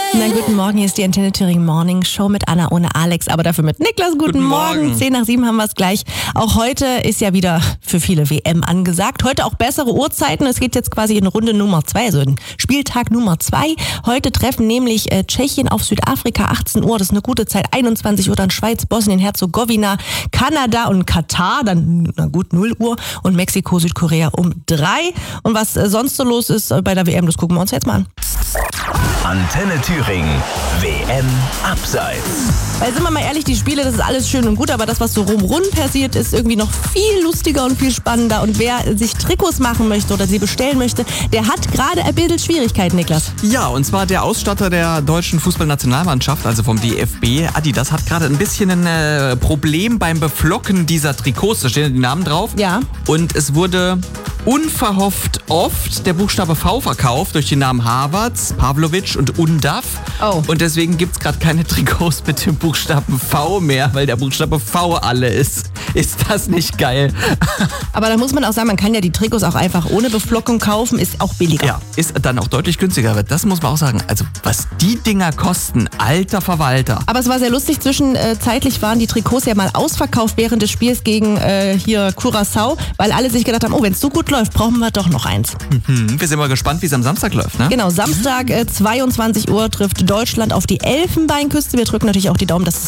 Na, guten Morgen, hier ist die Antenne Thüringen Morning Show mit Anna ohne Alex, aber dafür mit Niklas. Guten Morgen. 6:10 haben wir es gleich. Auch heute ist ja wieder für viele WM angesagt. Heute auch bessere Uhrzeiten. Es geht jetzt quasi in Runde Nummer 2, also in Spieltag Nummer 2. Heute treffen nämlich Tschechien auf Südafrika, 18 Uhr. Das ist eine gute Zeit. 21 Uhr dann Schweiz, Bosnien-Herzegowina, Kanada und Katar. Dann, na gut, 0 Uhr. Und Mexiko, Südkorea um 3. Und was sonst so los ist bei der WM, das gucken wir uns jetzt mal an. Antenne Thüringen, WM Abseits. Weil, sind wir mal ehrlich, die Spiele, das ist alles schön und gut, aber das, was so rumrund passiert, ist irgendwie noch viel lustiger und viel spannender. Und wer sich Trikots machen möchte oder sie bestellen möchte, der hat gerade ein bisschen Schwierigkeiten, Niklas. Ja, und zwar der Ausstatter der deutschen Fußballnationalmannschaft, also vom DFB, Adidas, hat gerade ein bisschen ein Problem beim Beflocken dieser Trikots. Da stehen die Namen drauf. Ja. Und es wurde unverhofft oft der Buchstabe V verkauft durch die Namen Havertz, Pavlovic und Undav. Oh. Und deswegen gibt es gerade keine Trikots mit dem Buchstaben V mehr, weil der Buchstabe V alle ist. Ist das nicht geil? Aber da muss man auch sagen, man kann ja die Trikots auch einfach ohne Beflockung kaufen, ist auch billiger. Ja, ist dann auch deutlich günstiger. Das muss man auch sagen. Also, was die Dinger kosten, alter Verwalter. Aber es war sehr lustig, zwischenzeitlich waren die Trikots ja mal ausverkauft während des Spiels gegen hier Curaçao, weil alle sich gedacht haben, oh, wenn es so gut läuft, brauchen wir doch noch eins. Wir sind mal gespannt, wie es am Samstag läuft, ne? Genau, Samstag 22 Uhr trifft Deutschland auf die Elfenbeinküste. Wir drücken natürlich auch die Daumen, dass es